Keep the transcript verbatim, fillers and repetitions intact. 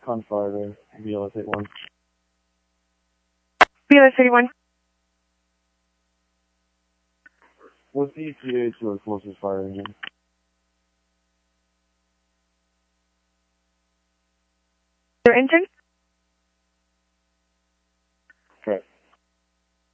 Con fire to B L S eighty-one. B L S eighty-one. What's the E T A to our closest fire engine? Your engine?